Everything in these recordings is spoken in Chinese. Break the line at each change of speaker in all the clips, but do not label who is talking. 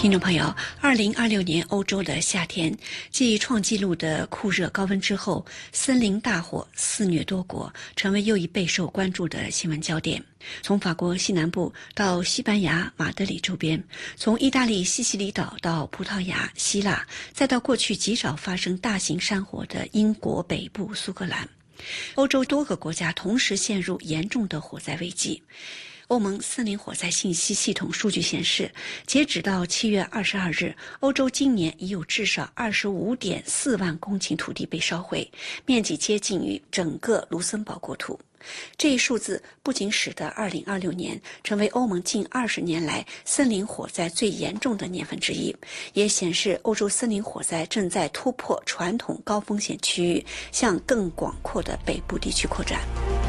听众朋友，2026年欧洲的夏天，继创纪录的酷热高温之后，森林大火肆虐多国，成为又一备受关注的新闻焦点。从法国西南部到西班牙马德里周边，从意大利西西里岛到葡萄牙、希腊，再到过去极少发生大型山火的英国北部苏格兰，欧洲多个国家同时陷入严重的火灾危机。欧盟森林火灾信息系统数据显示，截止到7月22日，欧洲今年已有至少25.4万公顷土地被烧毁，面积接近于整个卢森堡国土。这一数字不仅使得2026年成为欧盟近20年来森林火灾最严重的年份之一，也显示欧洲森林火灾正在突破传统高风险区域，向更广阔的北部地区扩展。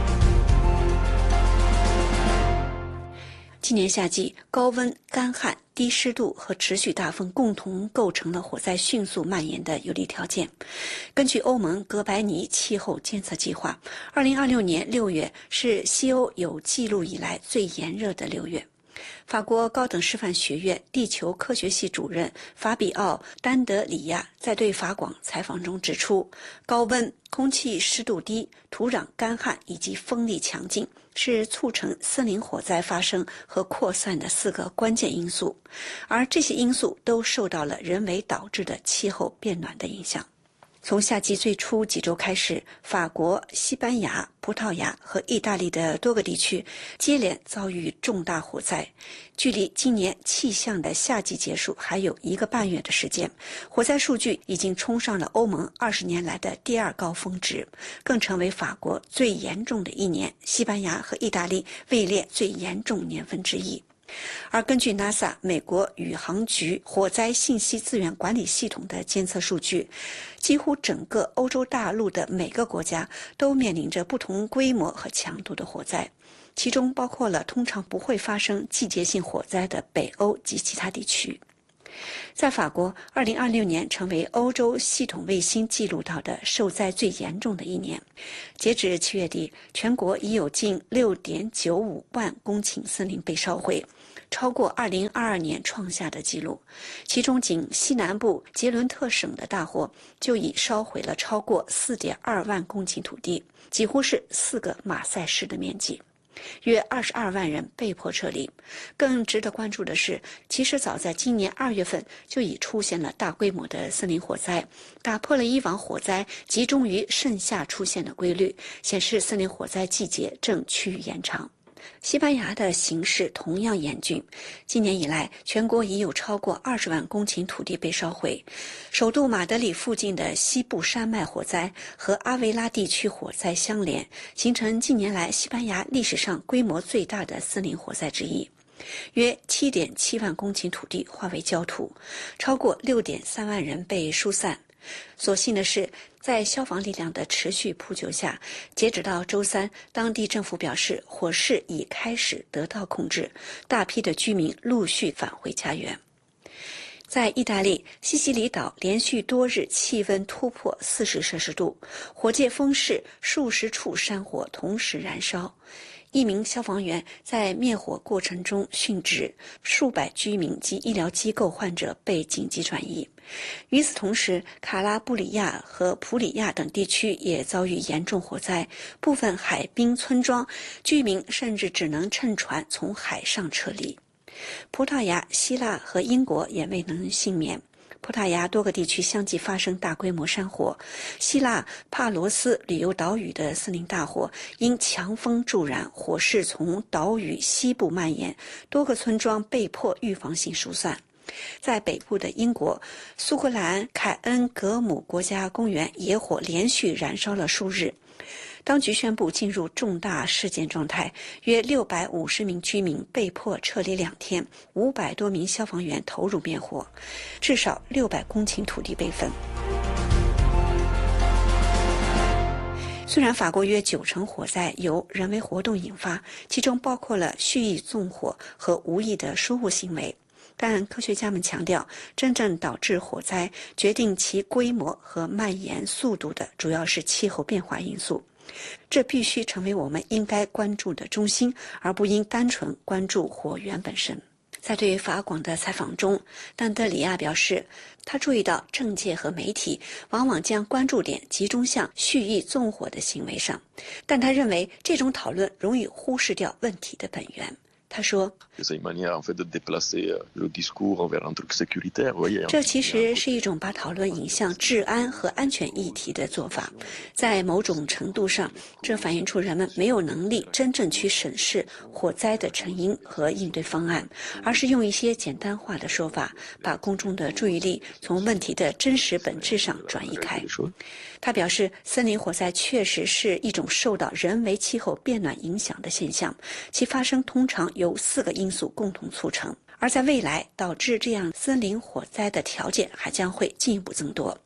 今年夏季，高温、干旱、低湿度和持续大风共同构成了火灾迅速蔓延的有利条件。根据欧盟哥白尼气候监测计划，2026年6月是西欧有记录以来最炎热的6月。法国高等师范学院地球科学系主任法比奥·丹德里亚在对法广采访中指出，高温、空气湿度低、土壤干旱以及风力强劲是促成森林火灾发生和扩散的4个关键因素，而这些因素都受到了人为导致的气候变暖的影响。从夏季最初几周开始，法国、西班牙、葡萄牙和意大利的多个地区接连遭遇重大火灾。距离今年气象的夏季结束还有1个半月的时间，火灾数据已经冲上了欧盟20年来的第2高峰值，更成为法国最严重的一年，西班牙和意大利位列最严重年份之一。而根据 NASA 美国宇航局火灾信息资源管理系统的监测数据，几乎整个欧洲大陆的每个国家都面临着不同规模和强度的火灾，其中包括了通常不会发生季节性火灾的北欧及其他地区。在法国，2026年成为欧洲系统卫星记录到的受灾最严重的一年。截至7月底，全国已有近 6.95 万公顷森林被烧毁，超过2022年创下的纪录。其中仅西南部杰伦特省的大火就已烧毁了超过 4.2 万公顷土地，几乎是4个马赛市的面积。约22万人被迫撤离。更值得关注的是，其实早在今年2月份就已出现了大规模的森林火灾，打破了以往火灾集中于盛夏出现的规律，显示森林火灾季节正趋于延长。西班牙的形势同样严峻，今年以来，全国已有超过20万公顷土地被烧毁。首都马德里附近的西部山脉火灾和阿维拉地区火灾相连，形成近年来西班牙历史上规模最大的森林火灾之一。约 7.7 万公顷土地化为焦土，超过 6.3 万人被疏散。所幸的是，在消防力量的持续扑救下，截止到周三，当地政府表示火势已开始得到控制，大批的居民陆续返回家园。在意大利西西里岛，连续多日气温突破40摄氏度，火借风势，数十处山火同时燃烧。1名消防员在灭火过程中殉职，数百居民及医疗机构患者被紧急转移。与此同时，卡拉布里亚和普里亚等地区也遭遇严重火灾，部分海滨村庄居民甚至只能乘船从海上撤离。葡萄牙、希腊和英国也未能幸免。葡萄牙多个地区相继发生大规模山火，希腊帕罗斯旅游岛屿的森林大火因强风助燃，火势从岛屿西部蔓延，多个村庄被迫预防性疏散。在北部的英国，苏格兰凯恩格姆国家公园野火连续燃烧了数日，当局宣布进入重大事件状态，约650名居民被迫撤离2天，500多名消防员投入灭火，至少600公顷土地被焚。虽然法国约90%火灾由人为活动引发，其中包括了蓄意纵火和无意的疏忽行为，但科学家们强调，真正导致火灾、决定其规模和蔓延速度的主要是气候变化因素。这必须成为我们应该关注的中心，而不应单纯关注火源本身。 在对法广的采访中，丹德里亚表示，他注意到政界和媒体往往将关注点集中向蓄意纵火的行为上，但他认为这种讨论容易忽视掉问题的本源。他说，这其实是一种把讨论引向治安和安全议题的做法。在某种程度上，这反映出人们没有能力真正去审视火灾的成因和应对方案，而是用一些简单化的说法，把公众的注意力从问题的真实本质上转移开。他表示，森林火灾确实是一种受到人为气候变暖影响的现象，其发生通常由4个因素共同促成，而在未来导致这样森林火灾的条件还将会进一步增多。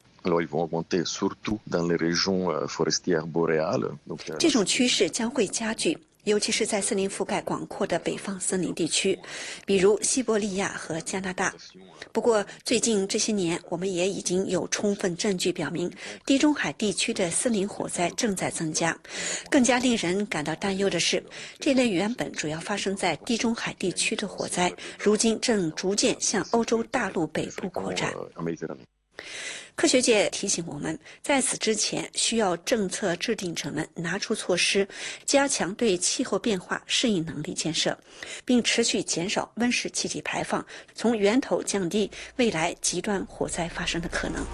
这种趋势将会加剧，尤其是在森林覆盖广阔的北方森林地区，比如西伯利亚和加拿大。不过，最近这些年，我们也已经有充分证据表明，地中海地区的森林火灾正在增加。更加令人感到担忧的是，这类原本主要发生在地中海地区的火灾，如今正逐渐向欧洲大陆北部扩展。科学界提醒我们，在此之前，需要政策制定者们拿出措施，加强对气候变化适应能力建设，并持续减少温室气体排放，从源头降低未来极端火灾发生的可能。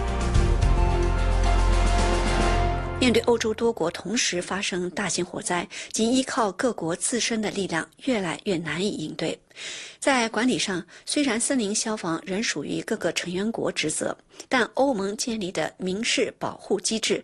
面对欧洲多国同时发生大型火灾，仅依靠各国自身的力量越来越难以应对。在管理上，虽然森林消防仍属于各个成员国职责，但欧盟建立的民事保护机制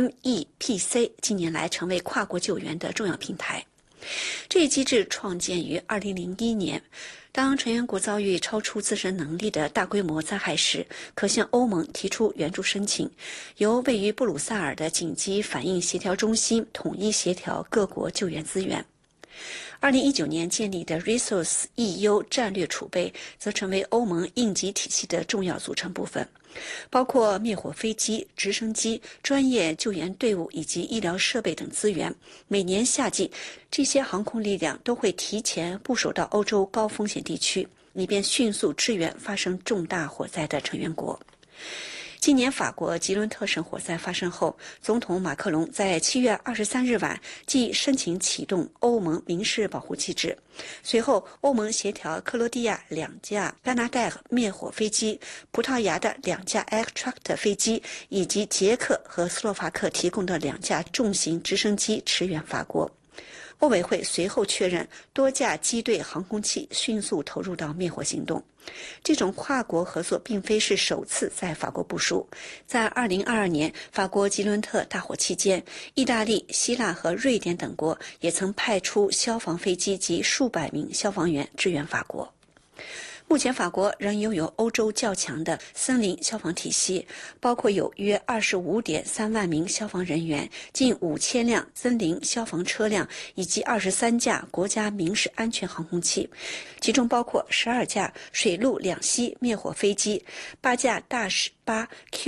MEPC 近年来成为跨国救援的重要平台。这一机制创建于2001年，当成员国遭遇超出自身能力的大规模灾害时，可向欧盟提出援助申请，由位于布鲁塞尔的紧急反应协调中心统一协调各国救援资源。2019年建立的 Resource EU 战略储备则成为欧盟应急体系的重要组成部分，包括灭火飞机、直升机、专业救援队伍以及医疗设备等资源。每年夏季，这些航空力量都会提前部署到欧洲高风险地区，以便迅速支援发生重大火灾的成员国。今年法国吉伦特省火灾发生后，总统马克龙在7月23日晚即申请启动欧盟民事保护机制。随后，欧盟协调克罗地亚2架加拿大灭火飞机、葡萄牙的2架 Aircraft 飞机以及捷克和斯洛伐克提供的2架重型直升机驰援法国。欧委会随后确认，多架机队航空器迅速投入到灭火行动。这种跨国合作并非是首次在法国部署。在2022年法国吉伦特大火期间，意大利、希腊和瑞典等国也曾派出消防飞机及数百名消防员支援法国。目前法国仍拥有欧洲较强的森林消防体系，包括有约25.3万名消防人员、近5000辆森林消防车辆以及23架国家民事安全航空器，其中包括12架水陆两栖灭火飞机、8架大8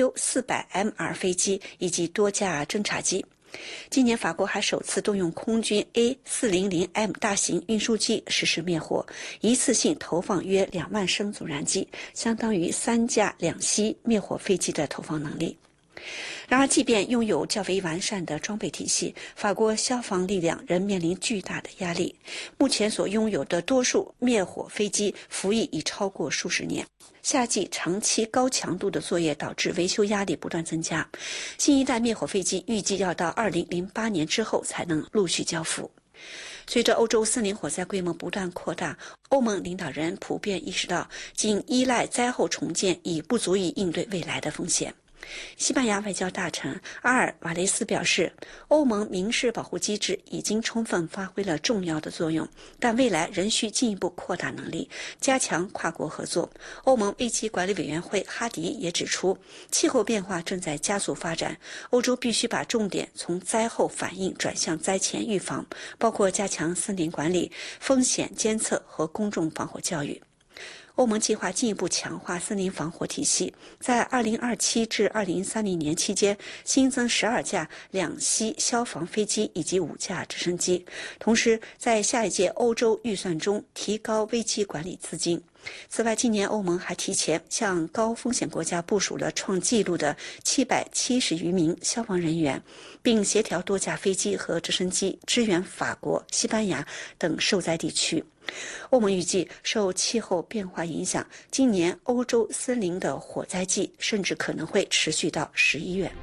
Q400MR 飞机以及多架侦察机。今年法国还首次动用空军 A400M 大型运输机实施灭火，一次性投放约2万升阻燃剂，相当于3架两栖灭火飞机的投放能力。然而，即便拥有较为完善的装备体系，法国消防力量仍面临巨大的压力。目前所拥有的多数灭火飞机服役已超过数十年。夏季长期高强度的作业导致维修压力不断增加，新一代灭火飞机预计要到2008年之后才能陆续交付。随着欧洲森林火灾规模不断扩大，欧盟领导人普遍意识到，仅依赖灾后重建已不足以应对未来的风险。西班牙外交大臣阿尔瓦雷斯表示，欧盟民事保护机制已经充分发挥了重要的作用，但未来仍需进一步扩大能力，加强跨国合作。欧盟危机管理委员会哈迪也指出，气候变化正在加速发展，欧洲必须把重点从灾后反应转向灾前预防，包括加强森林管理、风险监测和公众防火教育。 欧盟计划进一步强化森林防火体系，在2027至2030年期间新增12架两栖消防飞机以及5架直升机，同时在下一届欧洲预算中提高危机管理资金。此外，今年欧盟还提前向高风险国家部署了创纪录的770余名消防人员，并协调多架飞机和直升机支援法国、西班牙等受灾地区。欧盟预计，受气候变化影响，今年欧洲森林的火灾季甚至可能会持续到11月。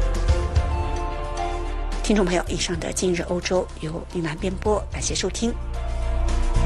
听众朋友，以上的今日欧洲由李楠编播，感谢收听。